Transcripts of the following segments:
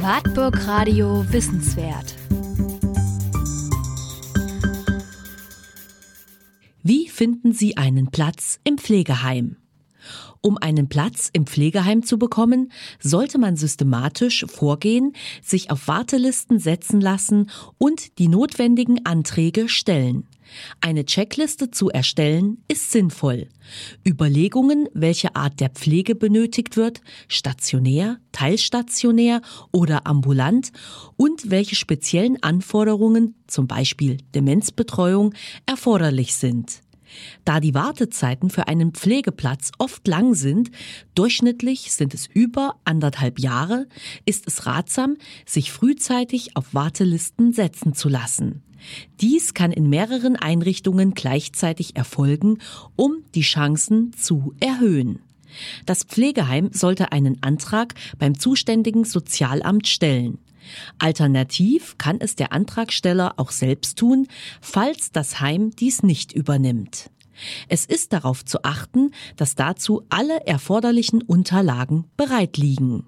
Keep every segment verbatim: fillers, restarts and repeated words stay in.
Wartburg Radio Wissenswert. Wie finden Sie einen Platz im Pflegeheim? Um einen Platz im Pflegeheim zu bekommen, sollte man systematisch vorgehen, sich auf Wartelisten setzen lassen und die notwendigen Anträge stellen. Eine Checkliste zu erstellen ist sinnvoll. Überlegungen, welche Art der Pflege benötigt wird, stationär, teilstationär oder ambulant, und welche speziellen Anforderungen, zum Beispiel Demenzbetreuung, erforderlich sind. Da die Wartezeiten für einen Pflegeplatz oft lang sind, durchschnittlich sind es über anderthalb Jahre, ist es ratsam, sich frühzeitig auf Wartelisten setzen zu lassen. Dies kann in mehreren Einrichtungen gleichzeitig erfolgen, um die Chancen zu erhöhen. Das Pflegeheim sollte einen Antrag beim zuständigen Sozialamt stellen. Alternativ kann es der Antragsteller auch selbst tun, falls das Heim dies nicht übernimmt. Es ist darauf zu achten, dass dazu alle erforderlichen Unterlagen bereit liegen.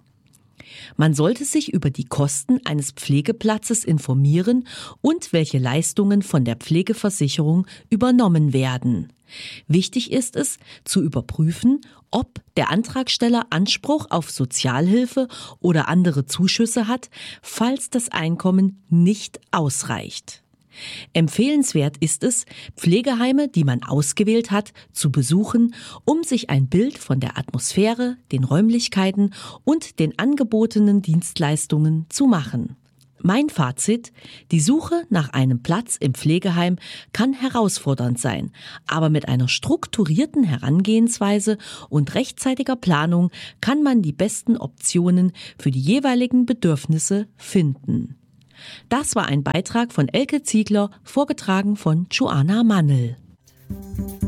Man sollte sich über die Kosten eines Pflegeplatzes informieren und welche Leistungen von der Pflegeversicherung übernommen werden. Wichtig ist es, zu überprüfen, ob der Antragsteller Anspruch auf Sozialhilfe oder andere Zuschüsse hat, falls das Einkommen nicht ausreicht. Empfehlenswert ist es, Pflegeheime, die man ausgewählt hat, zu besuchen, um sich ein Bild von der Atmosphäre, den Räumlichkeiten und den angebotenen Dienstleistungen zu machen. Mein Fazit: Die Suche nach einem Platz im Pflegeheim kann herausfordernd sein, aber mit einer strukturierten Herangehensweise und rechtzeitiger Planung kann man die besten Optionen für die jeweiligen Bedürfnisse finden. Das war ein Beitrag von Elke Ziegler, vorgetragen von Joanna Mannel.